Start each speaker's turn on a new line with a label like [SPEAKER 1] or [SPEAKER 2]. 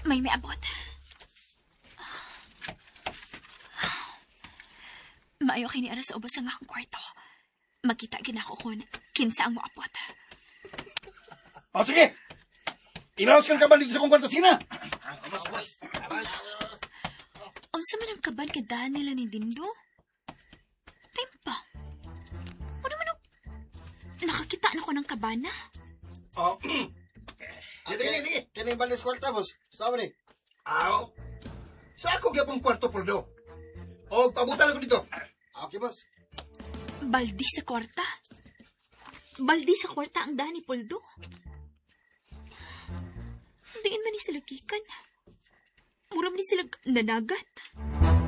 [SPEAKER 1] May abot. Maayo kini ara sa ubos ang akong kwarto. Makita ginako kung kinsa ang moabot.
[SPEAKER 2] O sige! Ilaos kang kaban dito sa kong kwarto, sina!
[SPEAKER 1] Unsa man ang kaban kay Daniel ni Dindo? Tempa. Ano man nakakita na ko ng kabana?
[SPEAKER 2] O,
[SPEAKER 3] Sige. Kini balis kwarta, boss. Sama ni.
[SPEAKER 2] aw! Sa ako gyapong kwarto, Poldo. O, pabutan ako dito.
[SPEAKER 3] Okay, boss.
[SPEAKER 1] Baldi sa kwarta? Baldi sa kwarta ang Dani Poldo? Diin man ni sila kikan. Muram ni sila nanagat.